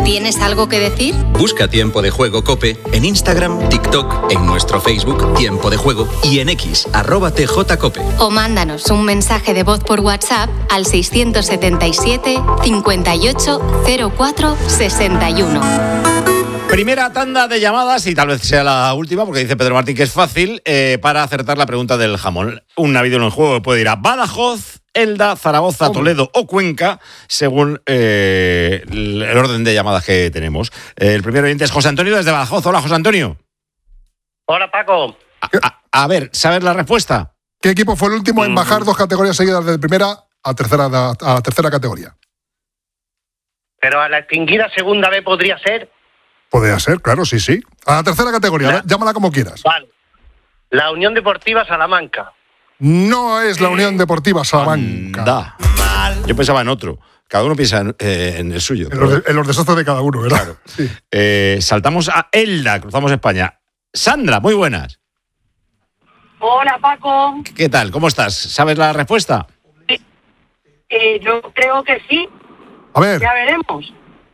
¿Tienes algo que decir? Busca Tiempo de Juego COPE en Instagram, TikTok, en nuestro Facebook Tiempo de Juego y en X, @TJCOPE. O mándanos un mensaje de voz por WhatsApp al 677 58 04 61. Primera tanda de llamadas, y tal vez sea la última, porque dice Pedro Martín que es fácil, para acertar la pregunta del jamón. Un navideño en juego puede ir a Badajoz, Elda, Zaragoza, Toledo o Cuenca, según el orden de llamadas que tenemos. El primer oyente es José Antonio desde Badajoz. Hola, José Antonio. Hola, Paco. A ver, ¿sabes la respuesta? ¿Qué equipo fue el último en bajar 2 categorías seguidas de primera a la tercera categoría? Pero a la extinguida segunda B podría ser. Podría ser, claro, sí. A la tercera categoría, llámala como quieras. Vale. La Unión Deportiva Salamanca. No es la Unión Deportiva Salamanca. Yo pensaba en otro. Cada uno piensa en el suyo. En los desastres de cada uno, ¿verdad? Claro. Sí. Saltamos a Elda, cruzamos España. Sandra, muy buenas. Hola, Paco. ¿Qué tal? ¿Cómo estás? ¿Sabes la respuesta? Yo creo que sí. A ver. Ya veremos.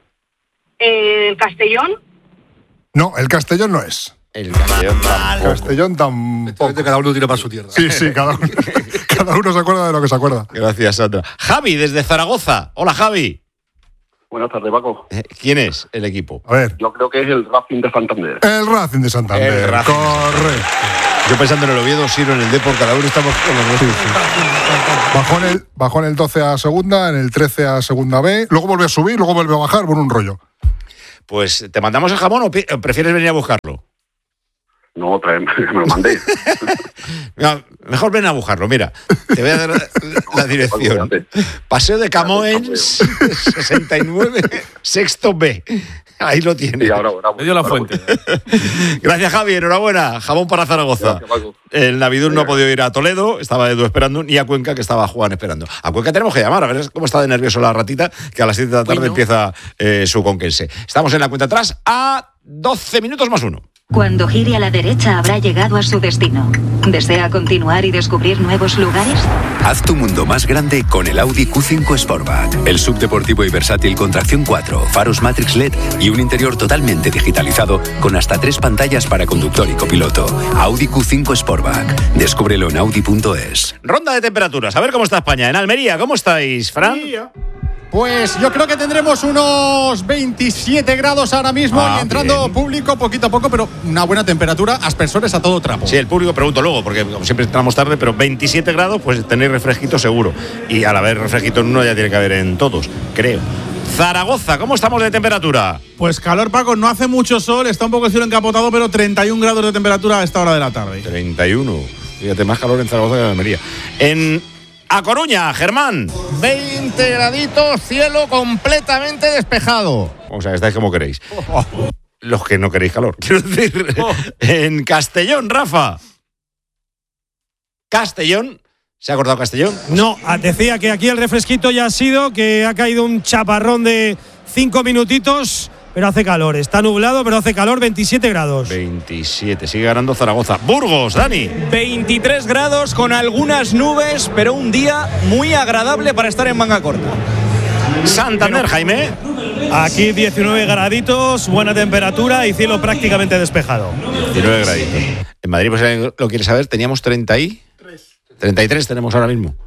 ¿El Castellón? No, el Castellón no es. El Castellón tampoco. Castellón tampoco. Cada uno tira para su tierra. Sí, cada uno se acuerda de lo que se acuerda. Gracias, Sandra. Javi, desde Zaragoza. Hola, Javi. Buenas tardes, Paco. ¿Quién es el equipo? A ver. Yo creo que es el Racing de Santander. El Racing de Santander. El Racing. Correcto. Yo pensando en el Oviedo, Siro, en el Depor, cada uno estamos con los dos. Bajó en el 12 a segunda, en el 13 a segunda B, luego vuelve a subir, luego vuelve a bajar, por un rollo. Pues, ¿te mandamos el jamón o prefieres venir a buscarlo? No, me lo mandé. Mejor ven a buscarlo, mira. Te voy a dar la dirección. Paseo de Camoens, 69, sexto B. Ahí lo tienes. Sí, ahora, Medio la fuente. Gracias, Javi. Enhorabuena. Jamón para Zaragoza. Gracias, el Navidul no ha podido ir a Toledo, estaba Edu esperando, ni a Cuenca, que estaba Juan esperando. A Cuenca tenemos que llamar, a ver cómo está de nervioso la ratita, que a las 7 de la tarde empieza su conquense. Estamos en la cuenta atrás a 12 minutos más 1. Cuando gire a la derecha habrá llegado a su destino. ¿Desea continuar y descubrir nuevos lugares? Haz tu mundo más grande con el Audi Q5 Sportback. El subdeportivo y versátil con tracción 4, faros Matrix LED y un interior totalmente digitalizado con hasta 3 pantallas para conductor y copiloto. Audi Q5 Sportback. Descúbrelo en Audi.es. Ronda de temperaturas. A ver cómo está España. En Almería, ¿cómo estáis, Fran? Pues yo creo que tendremos unos 27 grados ahora mismo y entrando bien. Público poquito a poco, pero una buena temperatura, aspersores a todo trapo. Sí, el público pregunto luego, porque como siempre entramos tarde, pero 27 grados, pues tenéis refresquito seguro. Y al haber refresquito en uno ya tiene que haber en todos, creo. Zaragoza, ¿cómo estamos de temperatura? Pues calor, Paco, no hace mucho sol, está un poco el cielo encapotado, pero 31 grados de temperatura a esta hora de la tarde. 31, fíjate, más calor en Zaragoza que en Almería. A Coruña, Germán. 20 graditos, cielo completamente despejado. O sea, estáis como queréis. Los que no queréis calor. Quiero decir, en Castellón, Rafa. Castellón. ¿Se ha acordado Castellón? No, decía que aquí el refresquito ya ha sido, que ha caído un chaparrón de 5 minutitos. Pero hace calor, está nublado, pero hace calor, 27 grados. 27, sigue ganando Zaragoza. Burgos, Dani. 23 grados con algunas nubes, pero un día muy agradable para estar en manga corta. Santander, Jaime. Aquí 19 graditos, buena temperatura y cielo prácticamente despejado. 19 graditos. En Madrid, pues lo quieres saber, teníamos 33 tenemos ahora mismo.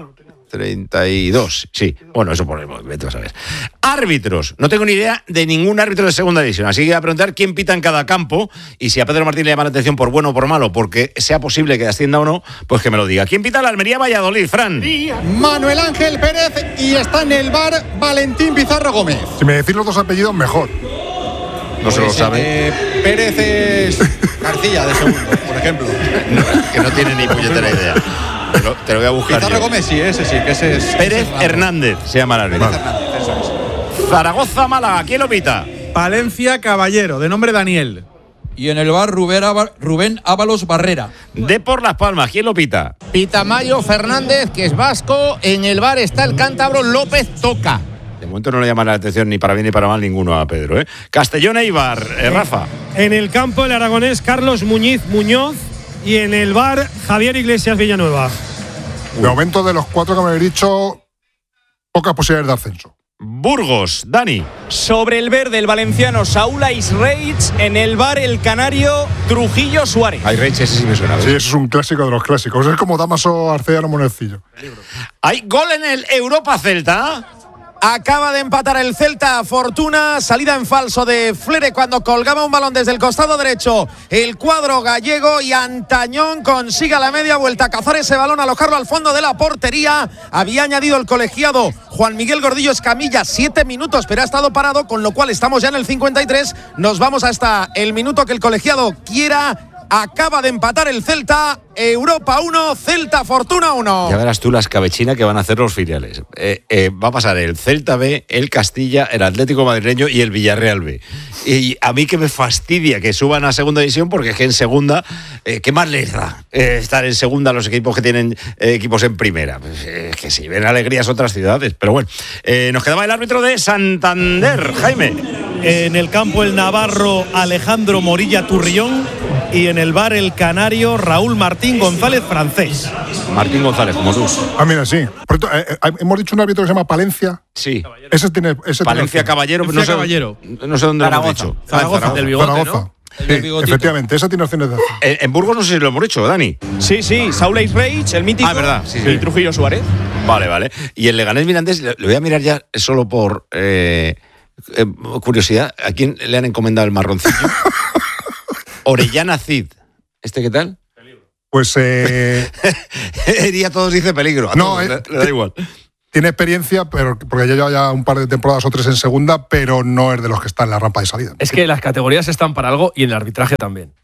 32, sí. Bueno, eso por el movimiento, ¿sabes? Árbitros. No tengo ni idea de ningún árbitro de segunda división. Así que voy a preguntar quién pita en cada campo. Y si a Pedro Martín le llama la atención por bueno o por malo, porque sea posible que ascienda o no, pues que me lo diga. ¿Quién pita la Almería Valladolid, Fran? Manuel Ángel Pérez y está en el bar Valentín Pizarro Gómez. Si me decís los dos apellidos, mejor. No se lo sabe. Pérez es García, de segundo, por ejemplo. Que no tiene ni puñetera idea. Te lo voy a buscar. Pizarro Gómez, sí, ese sí, que ese es. Pérez Hernández se llama el árbitro. Zaragoza, Málaga, ¿quién lo pita? Palencia Caballero, de nombre Daniel. Y en el bar Rubén Ábalos Barrera. Depor Las Palmas, ¿quién lo pita? Pitamayo Fernández, que es vasco. En el bar está el cántabro López Toca. De momento no le llama la atención ni para bien ni para mal ninguno a Pedro, ¿eh? Castellón Eibar, Rafa. En el campo el aragonés Carlos Muñoz. Y en el bar, Javier Iglesias Villanueva. De momento, de los 4 que me habéis dicho, pocas posibilidades de ascenso. Burgos, Dani. Sobre el verde, el valenciano Saúl Aisreich. En el bar, el canario Trujillo Suárez. Aisreich, ese sí me suena. Sí, eso es un clásico de los clásicos. Es como Damaso Arcellano Monecillo. Hay gol en el Europa Celta. Acaba de empatar el Celta. Fortuna, salida en falso de Flere cuando colgaba un balón desde el costado derecho. El cuadro gallego y Antañón consigue a la media vuelta cazar ese balón, alojarlo al fondo de la portería. Había añadido el colegiado Juan Miguel Gordillo Escamilla 7 minutos, pero ha estado parado, con lo cual estamos ya en el 53. Nos vamos hasta el minuto que el colegiado quiera. Acaba de empatar el Celta. Europa 1, Celta Fortuna 1. Ya verás tú la escabechina que van a hacer los filiales. Va a pasar el Celta B, el Castilla, el Atlético Madrileño y el Villarreal B. Y a mí que me fastidia que suban a segunda división, porque es que en segunda, ¿qué más les da estar en segunda los equipos que tienen equipos en primera? Pues, que si ven alegrías otras ciudades. Pero bueno, nos quedaba el árbitro de Santander, Jaime. En el campo el navarro Alejandro Morilla Turrión y en el bar el canario Raúl Martín González francés. Martín González, como tú. Ah, mira, sí. Hemos dicho un árbitro que se llama Palencia. Sí. Ese tiene. Palencia Caballero. No sé dónde lo hemos dicho. Zaragoza, del bigote, Zaragoza. ¿no? Sí, efectivamente, esa tiene opciones de hacer. En Burgos no sé si lo hemos dicho, Dani. Sí, Saúl Aisreich, el mítico. Verdad. Sí. Y Trujillo Suárez. Vale. Y el Leganés Mirandés, le voy a mirar ya solo por curiosidad. ¿A quién le han encomendado el marroncillo? Orellana Cid. ¿Este qué tal? Pues Hería todos dice peligro. No, le da igual. Tiene experiencia, pero porque ya lleva ya un par de temporadas o 3 en segunda, pero no es de los que están en la rampa de salida. Es que las categorías están para algo y en el arbitraje también.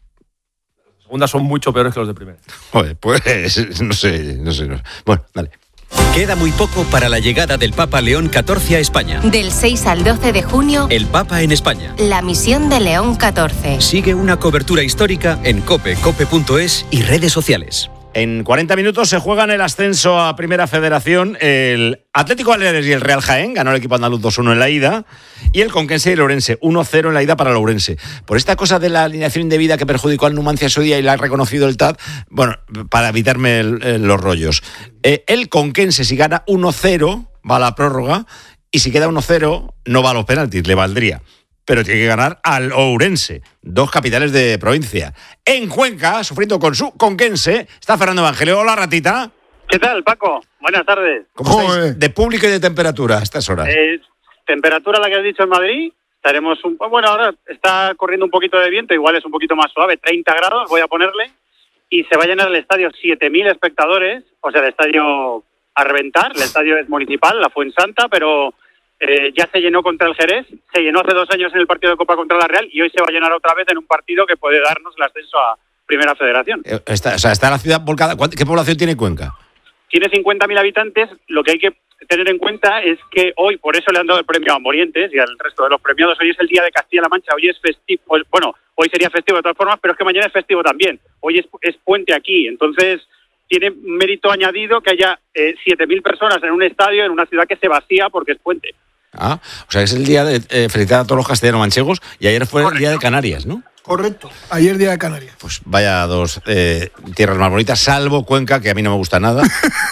Las segundas son mucho peores que los de primera. Joder, pues no sé. Bueno, dale. Queda muy poco para la llegada del Papa León XIV a España. Del 6 al 12 de junio, El Papa en España. la misión de León XIV. Sigue una cobertura histórica en cope.es y redes sociales. En 40 minutos se juegan el ascenso a Primera Federación. El Atlético Baleares y el Real Jaén. Ganó el equipo andaluz 2-1 en la ida. Y el Conquense y el Ourense 1-0 en la ida para el Ourense. Por esta cosa de la alineación indebida que perjudicó al Numancia ese día y la ha reconocido el TAD, bueno, para evitarme los rollos. El Conquense, si gana 1-0, va a la prórroga. Y si queda 1-0, no va a los penaltis, le valdría. Pero tiene que ganar al Ourense, 2 capitales de provincia. En Cuenca, sufriendo con su Conquense, está Fernando Evangelio. Hola, ratita. ¿Qué tal, Paco? Buenas tardes. ¿Cómo estáis de público y de temperatura a estas horas? Temperatura la que has dicho en Madrid. Estaremos bueno, ahora está corriendo un poquito de viento, igual es un poquito más suave, 30 grados voy a ponerle. Y se va a llenar el estadio 7.000 espectadores, o sea, el estadio a reventar. El estadio es municipal, la Fuensanta, pero ya se llenó contra el Jerez, se llenó hace 2 años en el partido de Copa contra la Real y hoy se va a llenar otra vez en un partido que puede darnos el ascenso a Primera Federación. Está la ciudad volcada. ¿Qué población tiene Cuenca? Tiene 50.000 habitantes. Lo que hay que tener en cuenta es que hoy, por eso le han dado el premio a Morientes y al resto de los premiados, hoy es el día de Castilla-La Mancha, hoy es festivo, bueno, hoy sería festivo de todas formas, pero es que mañana es festivo también. Hoy es puente aquí, entonces tiene mérito añadido que haya 7.000 personas en un estadio, en una ciudad que se vacía porque es puente. O sea, es el día de felicitar a todos los castellanos manchegos y ayer fue el día de Canarias, ¿no? Correcto, ayer día de Canarias. Pues vaya 2 tierras más bonitas, salvo Cuenca, que a mí no me gusta nada.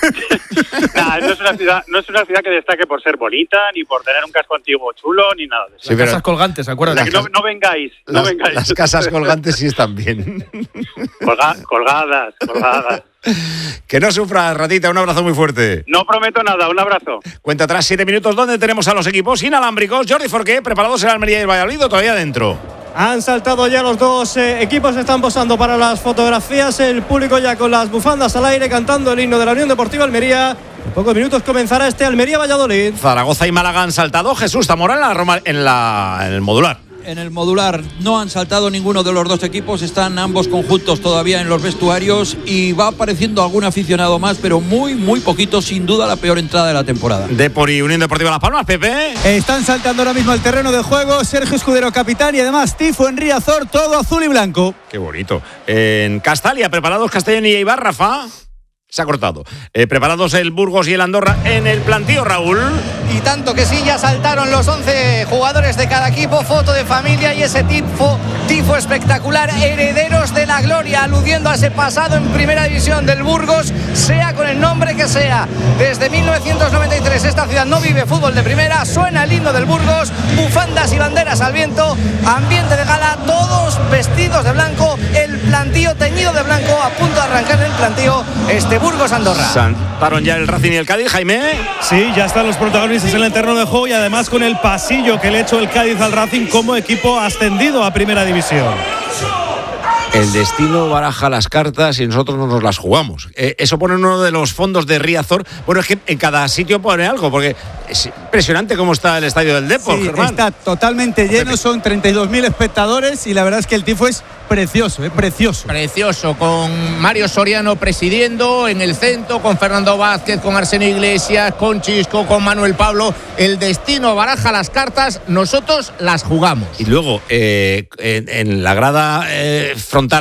No es una ciudad que destaque por ser bonita, ni por tener un casco antiguo chulo, ni nada de eso. Sí, las casas colgantes, acuérdate. No vengáis. Las casas colgantes sí están bien. Colgadas. Que no sufras, ratita, un abrazo muy fuerte. No prometo nada, un abrazo. Cuenta atrás 7 minutos, donde tenemos a los equipos inalámbricos. Jordi Forqué, preparados en Almería y el Valladolid, todavía dentro. Han saltado ya los 2 equipos, están posando para las fotografías. El público ya con las bufandas al aire, cantando el himno de la Unión Deportiva Almería. En pocos minutos comenzará este Almería-Valladolid. Zaragoza y Málaga han saltado. Jesús Zamora en el modular. En el modular no han saltado ninguno de los 2 equipos, están ambos conjuntos todavía en los vestuarios y va apareciendo algún aficionado más, pero muy poquito, sin duda la peor entrada de la temporada. Depor y Unión Deportiva Las Palmas, Pepe. Están saltando ahora mismo al terreno de juego Sergio Escudero, capitán, y además Tifo, Henry Azor, todo azul y blanco. Qué bonito. En Castalia, preparados Castellón y Eibar, Rafa. Se ha cortado. Preparados el Burgos y el Andorra en el plantío, Raúl. Y tanto que sí, ya saltaron los 11 jugadores de cada equipo, foto de familia y ese tifo espectacular, herederos de la gloria, aludiendo a ese pasado en primera división del Burgos, sea con el nombre que sea. Desde 1993 esta ciudad no vive fútbol de primera, suena el himno del Burgos, bufandas y banderas al viento, ambiente de gala, todos vestidos de blanco, el plantío teñido de blanco, a punto de arrancar el plantío Burgos-Andorra. ¿Saltaron ya el Racing y el Cádiz, Jaime? Sí, ya están los protagonistas en el terreno de juego y además con el pasillo que le ha hecho el Cádiz al Racing como equipo ascendido a primera división. El destino baraja las cartas y nosotros no nos las jugamos. Eso pone en uno de los fondos de Riazor. Bueno, es que en cada sitio pone algo, porque es impresionante cómo está el estadio del Depor, sí, Germán. Está totalmente lleno, son 32.000 espectadores y la verdad es que el tifo es precioso, precioso. Precioso, con Mario Soriano presidiendo en el centro, con Fernando Vázquez, con Arsenio Iglesias, con Chisco, con Manuel Pablo. El destino baraja las cartas, nosotros las jugamos. Y luego, en la grada frontal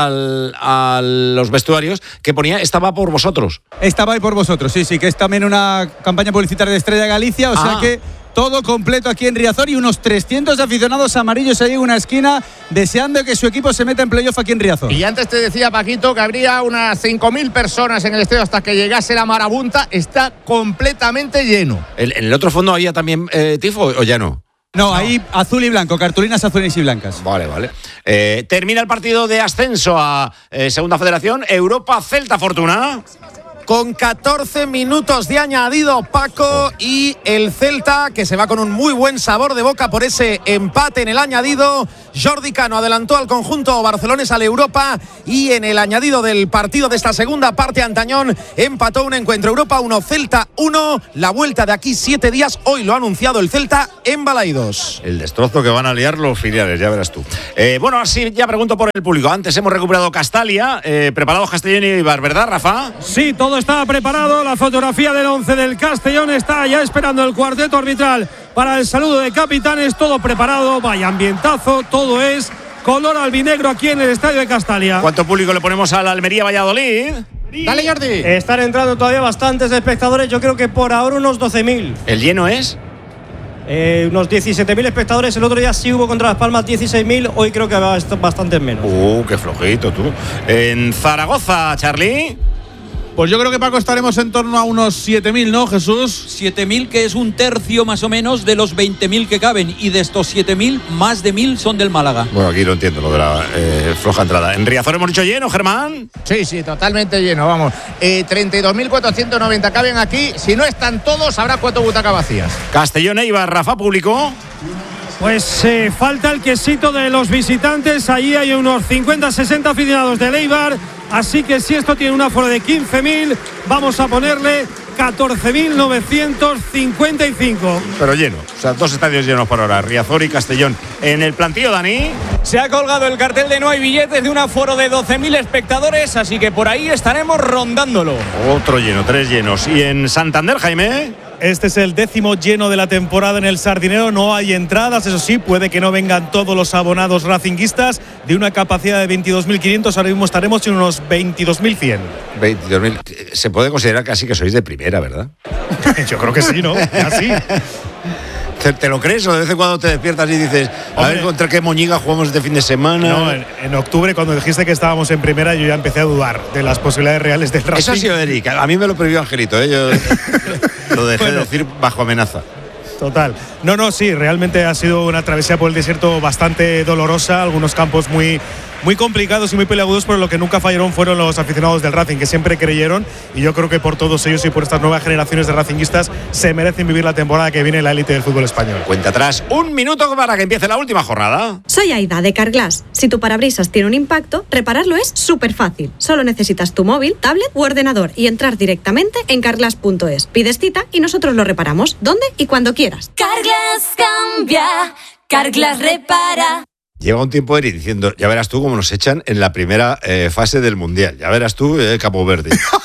a los vestuarios, que ponía, estaba por vosotros. Estaba ahí por vosotros, sí, que es también una campaña publicitaria de Estrella Galicia, o sea que todo completo aquí en Riazor y unos 300 aficionados amarillos ahí en una esquina deseando que su equipo se meta en playoff aquí en Riazor. Y antes te decía, Paquito, que habría unas 5.000 personas en el estadio hasta que llegase la marabunta. Está completamente lleno. ¿En el otro fondo había también tifo o ya no? No, ahí azul y blanco, cartulinas azules y blancas. Vale. Termina el partido de ascenso a Segunda Federación. Europa Celta Fortuna. Con 14 minutos de añadido, Paco, y el Celta, que se va con un muy buen sabor de boca por ese empate en el añadido. Jordi Cano adelantó al conjunto barcelonés al Europa y en el añadido del partido de esta segunda parte, Antañón empató un encuentro. Europa 1, Celta 1. La vuelta de aquí 7 días, hoy lo ha anunciado el Celta en Balaidos. El destrozo que van a liar los filiales, ya verás tú. Bueno, así ya pregunto por el público. Antes hemos recuperado Castalia, preparados Castellón y Eibar, ¿verdad, Rafa? Sí, todo está preparado. La fotografía del 11 del Castellón está ya esperando el cuarteto arbitral para el saludo de capitanes. Todo preparado, vaya ambientazo, todo es color albinegro aquí en el estadio de Castalia. ¿Cuánto público le ponemos al Almería Valladolid? Dale, Jordi. Están entrando todavía bastantes espectadores, yo creo que por ahora unos 12.000. ¿El lleno es? Unos 17.000 espectadores. El otro día sí hubo contra Las Palmas 16.000. Hoy creo que va bastante menos. Qué flojito tú. En Zaragoza, Charlie. Pues yo creo que, Paco, estaremos en torno a unos 7.000, ¿no, Jesús? 7.000, que es un tercio más o menos de los 20.000 que caben. Y de estos 7.000, más de 1.000 son del Málaga. Bueno, aquí lo entiendo, lo de la floja entrada. ¿En Riazor hemos dicho lleno, Germán? Sí, totalmente lleno, vamos. 32.490 caben aquí. Si no están todos, habrá 4 butacas vacías. Castellón, Eibar, Rafa, público. Pues falta el quesito de los visitantes. Allí hay unos 50-60 aficionados del Eibar. Así que si esto tiene un aforo de 15.000, vamos a ponerle 14.955. Pero lleno, o sea, 2 estadios llenos por ahora, Riazor y Castellón. En el plantío, Dani. Se ha colgado el cartel de no hay billetes de un aforo de 12.000 espectadores, así que por ahí estaremos rondándolo. Otro lleno, 3 llenos. Y en Santander, Jaime. Este es el 10º lleno de la temporada en el Sardinero. No hay entradas, eso sí, puede que no vengan todos los abonados racinguistas. De una capacidad de 22.500, ahora mismo estaremos en unos 22.100. 22.000. Se puede considerar casi que sois de primera, ¿verdad? Yo creo que sí, ¿no? Así. ¿Te lo crees o de vez en cuando te despiertas y dices, a ver contra qué moñiga jugamos este fin de semana? No, en octubre, cuando dijiste que estábamos en primera, yo ya empecé a dudar de las posibilidades reales del Racing. Eso ha sido Eric. A mí me lo prohibió Angelito, ¿eh? Yo lo dejé de decir bajo amenaza. Total. No, sí, realmente ha sido una travesía por el desierto bastante dolorosa, algunos campos muy complicados y muy peleagudos, pero lo que nunca fallaron fueron los aficionados del Racing, que siempre creyeron, y yo creo que por todos ellos y por estas nuevas generaciones de racinguistas se merecen vivir la temporada que viene en la élite del fútbol español. Cuenta atrás, 1 minuto para que empiece la última jornada. Soy Aida de Carglass. Si tu parabrisas tiene un impacto, repararlo es súper fácil. Solo necesitas tu móvil, tablet u ordenador y entrar directamente en carglass.es. Pides cita y nosotros lo reparamos, donde y cuando quieras. Carglass cambia, Carglass repara. Lleva un tiempo Eri diciendo, ya verás tú cómo nos echan en la primera fase del Mundial. Ya verás tú, Cabo Verde.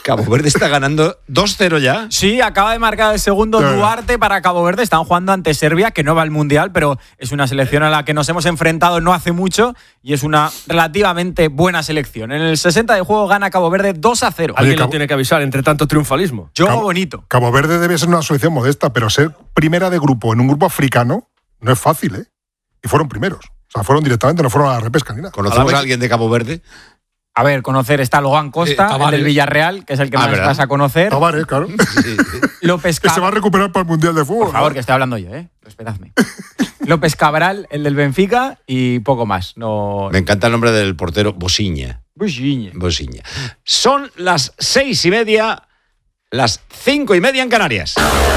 Cabo Verde está ganando 2-0 ya. Sí, acaba de marcar el segundo Duarte para Cabo Verde. Están jugando ante Serbia, que no va al Mundial, pero es una selección a la que nos hemos enfrentado no hace mucho y es una relativamente buena selección. En el 60 de juego gana Cabo Verde 2-0. Alguien lo tiene que avisar entre tanto triunfalismo. Juego bonito. Cabo Verde debe ser una selección modesta, pero ser primera de grupo en un grupo africano no es fácil, ¿eh? Y fueron primeros. O sea, fueron directamente, no fueron a la repesca ni nada. ¿Conocemos a alguien de Cabo Verde? A ver, conocer está Logan Costa, el del Villarreal, que es el que más vas a conocer. Tavares, claro. López que se va a recuperar para el Mundial de Fútbol. Por favor, que estoy hablando yo, respetadme. López Cabral, el del Benfica, y poco más. No. Me encanta el nombre del portero, Bosiña. Bosiña. Son las 6:30, las 5:30 en Canarias.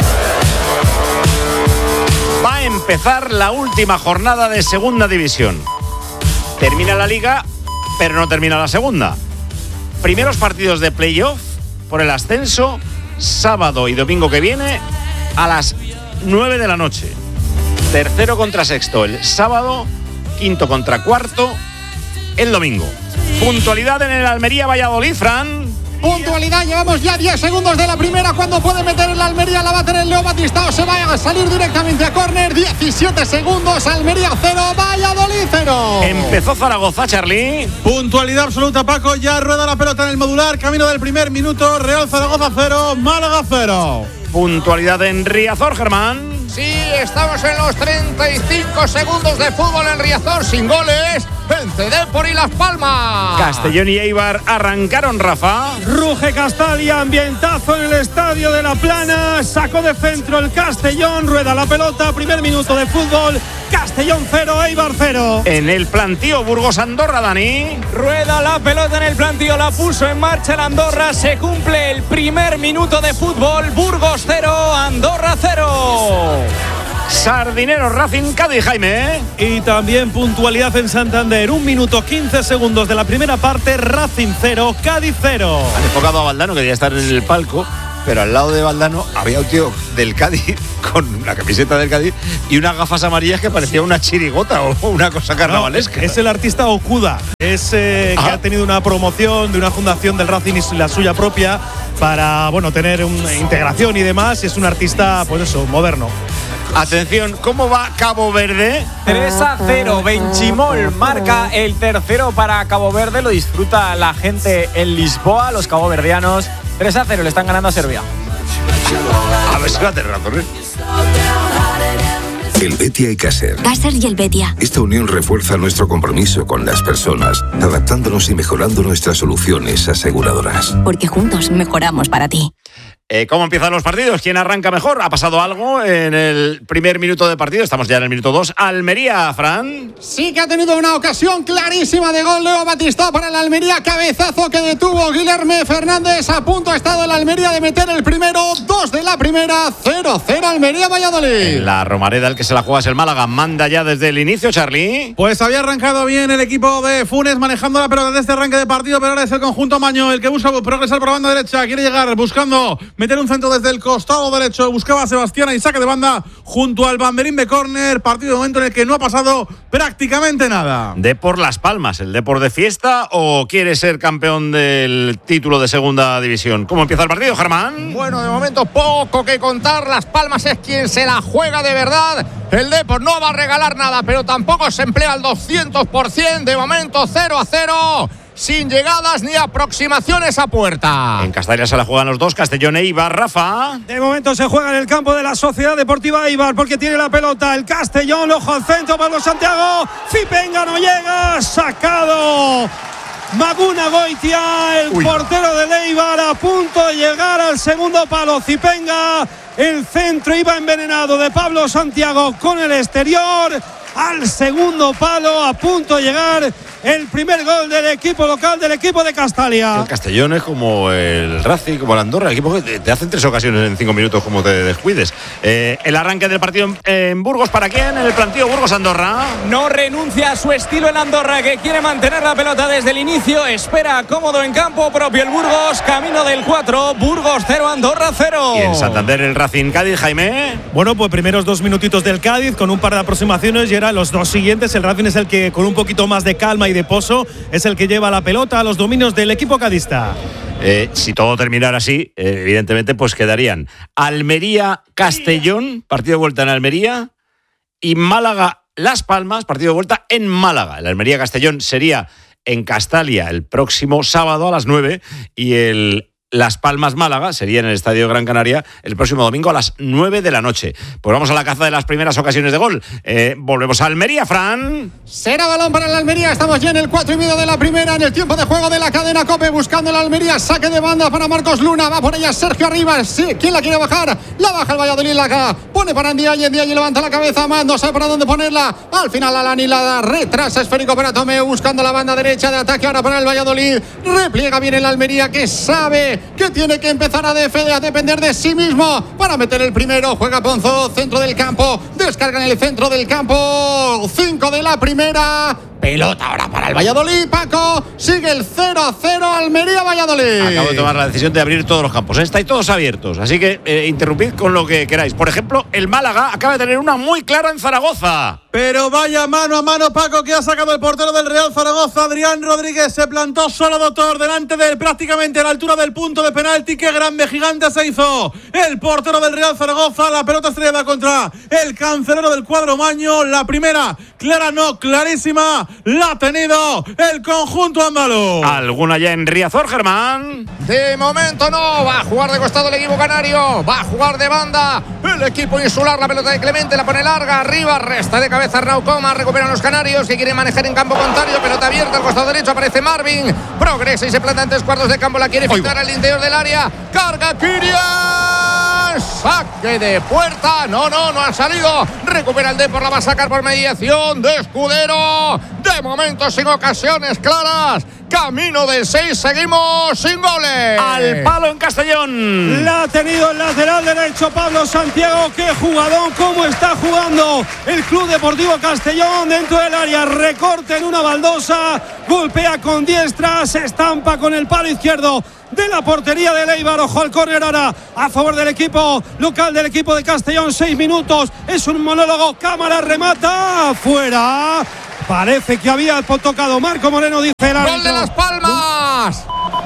Va a empezar la última jornada de Segunda División. Termina la Liga, pero no termina la Segunda. Primeros partidos de playoff por el ascenso, sábado y domingo que viene a las 9 de la noche. Tercero contra sexto el sábado, quinto contra cuarto el domingo. Puntualidad en el Almería Valladolid, Fran. Puntualidad, llevamos ya 10 segundos de la primera. Cuando puede meter el Almería, la va a tener Leo Batista o se va a salir directamente a córner. 17 segundos, Almería 0, Valladolid 0. Empezó Zaragoza, Charlie. Puntualidad absoluta, Paco. Ya rueda la pelota en el modular. Camino del primer minuto. Real Zaragoza 0, Málaga 0. Puntualidad en Riazor, Germán. Sí, estamos en los 35 segundos de fútbol en Riazor, sin goles. Vence Depor y Las Palmas. Castellón y Eibar arrancaron, Rafa. Ruge Castalia, ambientazo en el estadio de La Plana. Sacó de centro el Castellón, rueda la pelota, primer minuto de fútbol. Castellón 0, Eibar 0. En el plantío Burgos-Andorra, Dani. Rueda la pelota en el plantío, la puso en marcha el Andorra. Se cumple el primer minuto de fútbol. Burgos 0, Andorra 0. Sardinero, Racing, Cádiz, Jaime. Y también puntualidad en Santander. 1 minuto 15 segundos de la primera parte. Racing 0, Cádiz 0. Han enfocado a Valdano, que debía estar en el palco, pero al lado de Valdano había un tío del Cádiz con la camiseta del Cádiz y unas gafas amarillas que parecía una chirigota o una cosa carnavalesca. No, es el artista Okuda. Es que ha tenido una promoción de una fundación del Racing y la suya propia para tener una integración y demás. Y es un artista, pues eso, moderno. Atención, ¿cómo va Cabo Verde? 3-0, Benchimol marca el tercero para Cabo Verde. Lo disfruta la gente en Lisboa, los caboverdianos. 3-0, le están ganando a Serbia. A ver si va a tener razón. Helvetia y Caser. Caser y Helvetia. Esta unión refuerza nuestro compromiso con las personas, adaptándonos y mejorando nuestras soluciones aseguradoras. Porque juntos mejoramos para ti. ¿Cómo empiezan los partidos? ¿Quién arranca mejor? ¿Ha pasado algo en el primer minuto de partido? Estamos ya en el minuto 2. Almería, Fran. Sí que ha tenido una ocasión clarísima de gol Leo Batista para el Almería. Cabezazo que detuvo Guilherme Fernández. A punto ha estado el Almería de meter el primero. 2 de la primera. 0-0 Almería Valladolid. En la Romareda, el que se la juega es el Málaga. Manda ya desde el inicio, Charlie. Pues había arrancado bien el equipo de Funes manejando la pelota de este arranque de partido, pero ahora es el conjunto Maño el que busca progresar por la banda derecha. Quiere llegar buscando meter un centro desde el costado derecho. Buscaba a Sebastián y saque de banda junto al banderín de córner. Partido de momento en el que no ha pasado prácticamente nada. Depor Las Palmas, ¿el Depor de fiesta o quiere ser campeón del título de segunda división? ¿Cómo empieza el partido, Germán? Bueno, de momento poco que contar. Las Palmas es quien se la juega de verdad. El Depor no va a regalar nada, pero tampoco se emplea al 200%. De momento 0-0. Sin llegadas ni aproximaciones a puerta. En Castalia se la juegan los dos, Castellón e Eibar, Rafa. De momento se juega en el campo de la Sociedad Deportiva Eibar porque tiene la pelota el Castellón, ojo al centro, Pablo Santiago, Cipenga no llega, sacado Maguna Goitia, el portero del Eibar, a punto de llegar al segundo palo. Cipenga, el centro iba envenenado de Pablo Santiago con el exterior. Al segundo palo, a punto de llegar el primer gol del equipo local, del equipo de Castalia. El Castellón es como el Racing, como el Andorra, el equipo que te hacen 3 ocasiones en 5 minutos como te descuides. El arranque del partido en Burgos, ¿para quién? En el plantío Burgos-Andorra. No renuncia a su estilo el Andorra, que quiere mantener la pelota desde el inicio. Espera cómodo en campo propio el Burgos, camino del 4, Burgos 0, Andorra 0. Y en Santander el Racing, Cádiz, Jaime. Bueno, pues primeros 2 minutitos del Cádiz con un par de aproximaciones y eran los 2 siguientes. El Racing es el que con un poquito más de calma y de Pozo es el que lleva la pelota a los dominios del equipo cadista. Si todo terminara así, evidentemente, pues quedarían Almería-Castellón, partido de vuelta en Almería, y Málaga-Las Palmas, partido de vuelta en Málaga. El Almería-Castellón sería en Castalia el próximo sábado a las 9 y el Las Palmas-Málaga sería en el Estadio Gran Canaria el próximo domingo a las 9 de la noche. Pues vamos a la caza de las primeras ocasiones de gol. Volvemos a Almería, Fran. Será balón para el Almería. Estamos ya en el 4:30 de la primera, en el tiempo de juego de la cadena COPE, buscando el Almería. Saque de banda para Marcos Luna. Va por ella Sergio Arribas. Sí, ¿quién la quiere bajar? La baja el Valladolid. La pone para Ndiaye. Ndiaye levanta la cabeza más. No sabe para dónde ponerla. Al final Alani la retrasa. Esférico para Tomeu, buscando la banda derecha de ataque ahora para el Valladolid. Repliega bien el Almería, que sabe que tiene que empezar a depender de sí mismo para meter el primero. Juega Ponzo, centro del campo, descarga en el centro del campo, 5 de la primera. Pelota ahora para el Valladolid, Paco. Sigue el 0-0 Almería-Valladolid. Acabo de tomar la decisión de abrir todos los campos. Estáis todos abiertos, así que interrumpid con lo que queráis. Por ejemplo, el Málaga acaba de tener una muy clara en Zaragoza. Pero vaya mano a mano, Paco, que ha sacado el portero del Real Zaragoza, Adrián Rodríguez. Se plantó solo, doctor, delante de él, prácticamente a la altura del punto de penalti. Qué grande, gigante se hizo el portero del Real Zaragoza. La pelota estrellada contra el cancelero del cuadro maño. La primera, clara no, clarísima, la ha tenido el conjunto andaluz. ¿Alguna ya en Riazor, Germán? De momento no, va a jugar de costado el equipo canario, va a jugar de banda el equipo insular. La pelota de Clemente la pone larga, arriba, resta de cabeza Arnau Coma, recuperan los canarios que quieren manejar en campo contrario. Pelota abierta al costado derecho, aparece Marvin, progresa y se planta en 3 cuartos de campo, la quiere filtrar al interior del área, carga Kirian, saque de puerta, no ha salido, recupera el Depor, la va a sacar por mediación de Escudero. De momento sin ocasiones claras, camino del 6, seguimos sin goles. Al palo en Castellón. La ha tenido el lateral derecho Pablo Santiago. Qué jugadón, cómo está jugando el Club Deportivo Castellón dentro del área. Recorte en una baldosa, golpea con diestra, se estampa con el palo izquierdo de la portería de Eibar. Ojo al córner ahora a favor del equipo local, del equipo de Castellón. 6 minutos, es un monólogo, cámara, remata, fuera. Parece que había tocado Marco Moreno, dice el árbitro. ¡Gol de Las Palmas!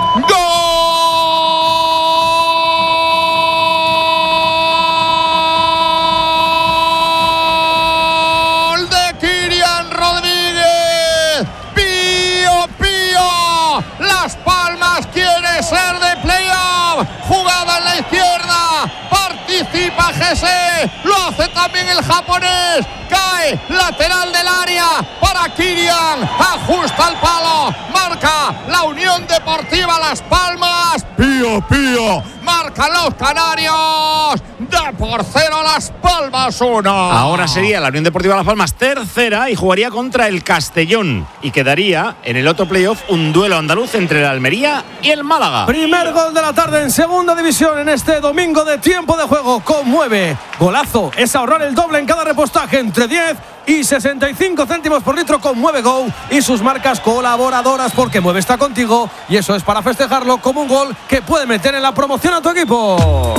¡Gol de Kirian Rodríguez! ¡Pío! Las Palmas quiere ser de playoff. Jugada en la izquierda. Participa Gese. Lo hace también el japonés. Cae lateral del área para Kirian, ajusta el palo, marca la Unión Deportiva Las Palmas. Pío, marcan los canarios, de por 0 Las Palmas 1. Ahora sería la Unión Deportiva Las Palmas tercera y jugaría contra el Castellón y quedaría en el otro playoff un duelo andaluz entre el Almería y el Málaga. Primer gol de la tarde en segunda división en este domingo de tiempo de juego. Conmueve, golazo, es ahorrar el doble en cada repostaje, entre 10 y 65 céntimos por litro. Conmueve Go y sus marcas colaboradoras, porque Mueve está contigo y eso es para festejarlo como un gol que puede meter en la promoción a tu equipo.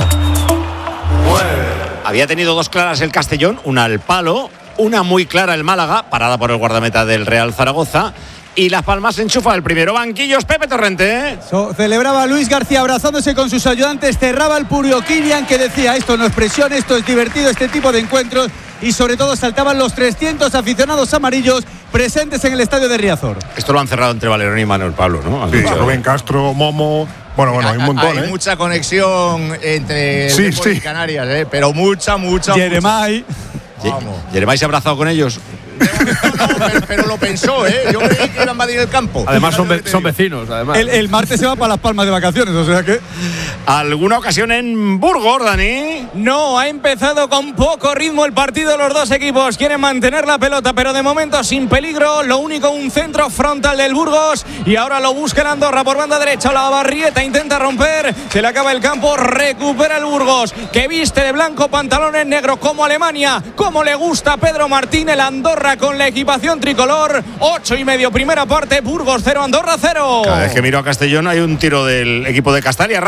Había tenido 2 claras el Castellón, una al palo, una muy clara el Málaga, parada por el guardameta del Real Zaragoza. Y Las Palmas enchufa el primero. Banquillos, Pepe Torrente. Celebraba Luis García abrazándose con sus ayudantes. Cerraba el Purio Kirian, que decía: esto no es presión, esto es divertido, este tipo de encuentros. Y sobre todo saltaban los 300 aficionados amarillos presentes en el estadio de Riazor. Esto lo han cerrado entre Valerón y Manuel Pablo, ¿no? Sí, Rubén Castro, Momo. Bueno, hay un montón, Hay mucha conexión entre Depor y Canarias, pero mucha. Jeremai. Jeremai se ha abrazado con ellos. Pero lo pensó, yo creí que iba a invadir el campo. Además son vecinos, además. El martes se va para Las Palmas de vacaciones, o sea que... ¿Alguna ocasión en Burgos, Dani? No, ha empezado con poco ritmo el partido. Los dos equipos quieren mantener la pelota, pero de momento sin peligro. Lo único, un centro frontal del Burgos. Y ahora lo busca el Andorra por banda derecha. La Barrieta intenta romper. Se le acaba el campo. Recupera el Burgos, que viste de blanco, pantalones negros como Alemania. Como le gusta a Pedro Martín. El Andorra con la equipación tricolor. 8:30 primera parte. Burgos 0, Andorra 0. Cada vez que miro a Castellón hay un tiro del equipo de Castalia, Rafa.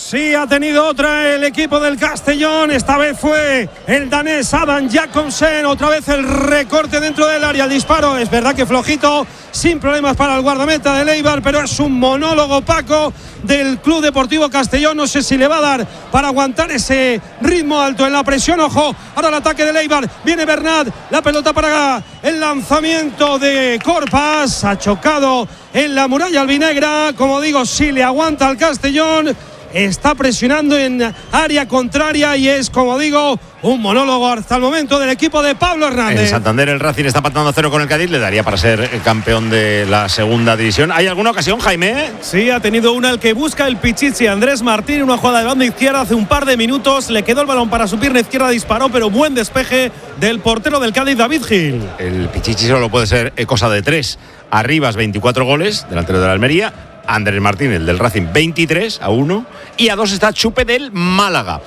Sí, ha tenido otra el equipo del Castellón. Esta vez fue el danés Adam Jakobsen. Otra vez el recorte dentro del área. El disparo es verdad que flojito, sin problemas para el guardameta del Eibar, pero es un monólogo, Paco, del Club Deportivo Castellón. No sé si le va a dar para aguantar ese ritmo alto en la presión. Ojo, ahora el ataque del Eibar. Viene Bernat, la pelota para el lanzamiento de Corpas. Ha chocado en la muralla albinegra. Como digo, si le aguanta al Castellón. Está presionando en área contraria y es, como digo, un monólogo hasta el momento del equipo de Pablo Hernández. En Santander el Racing está empatando a 0 con el Cádiz, le daría para ser el campeón de la segunda división. ¿Hay alguna ocasión, Jaime? Sí, ha tenido una el que busca el Pichichi Andrés Martín, una jugada de banda izquierda hace un par de minutos, le quedó el balón para su pierna izquierda, disparó, pero buen despeje del portero del Cádiz, David Gil. El Pichichi solo puede ser cosa de 3. Arribas 24 goles, delantero de la Almería. Andrés Martín, el del Racing, 23-1. Y a 2 está Chupe del Málaga.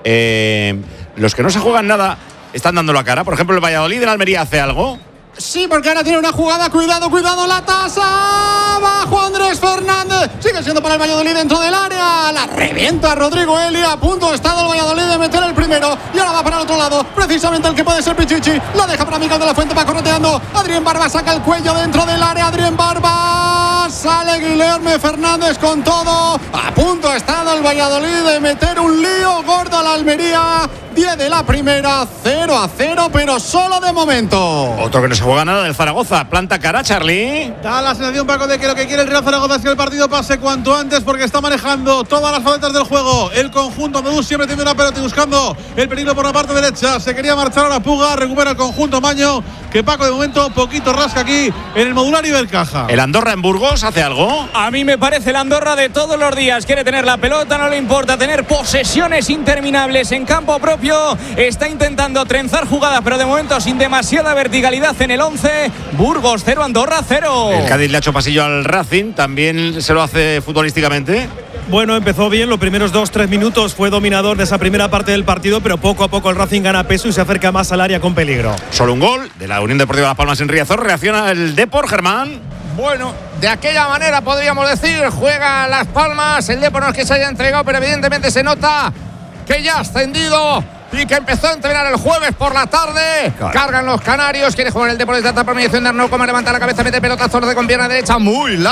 Los que no se juegan nada están dando la cara. Por ejemplo, el Valladolid de la Almería hace algo. Sí, porque ahora tiene una jugada. Cuidado, la tasa. Bajo Andrés Fernández. Sigue siendo para el Valladolid dentro del área. La revienta Rodrigo Eli. A punto está el Valladolid de meter el primero. Y ahora va para el otro lado. Precisamente el que puede ser Pichichi. La deja para Miguel de la Fuente. Va correteando. Adrián Barba saca el cuello dentro del área. Adrián Barba. Sale Guillermo Fernández con todo. A punto ha estado el Valladolid de meter un lío gordo a la Almería. 10 de la primera, 0-0, pero solo de momento. Otro que no se juega nada del Zaragoza. Planta cara, Charlie. Da la sensación, Paco, de que lo que quiere el Real Zaragoza es que el partido pase cuanto antes, porque está manejando todas las facetas del juego. El conjunto andaluz siempre tiene una pelota y buscando el peligro por la parte derecha. Se quería marchar ahora Puga, recupera el conjunto Maño, que Paco de momento poquito rasca aquí en el modular Ibercaja. ¿El Andorra en Burgos hace algo? A mí me parece el Andorra de todos los días. Quiere tener la pelota, no le importa tener posesiones interminables en campo propio. Está intentando trenzar jugadas, pero de momento sin demasiada verticalidad en el 11. Burgos 0, Andorra 0. El Cádiz le ha hecho pasillo al Racing. ¿También se lo hace futbolísticamente? Bueno, empezó bien, los primeros 2-3 minutos fue dominador de esa primera parte del partido, pero poco a poco el Racing gana peso y se acerca más al área con peligro. Solo un gol de la Unión Deportiva Las Palmas en Riazor. Reacciona el Depor, Germán. Bueno, de aquella manera podríamos decir, juega Las Palmas, el Depor no es que se haya entregado, pero evidentemente se nota que ya ha ascendido y que empezó a entrenar el jueves por la tarde. Claro. Cargan los canarios, quiere jugar el Depor desde alta por mediación de Arnau, como levanta la cabeza, mete pelotazo de con pierna derecha muy larga.